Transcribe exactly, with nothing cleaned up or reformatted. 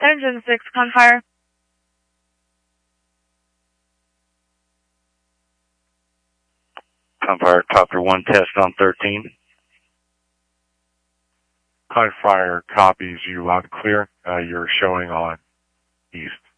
Engine six, Confire. Confire, Copter one, test on thirteen. Confire copies you loud and clear. Uh, you're showing on east.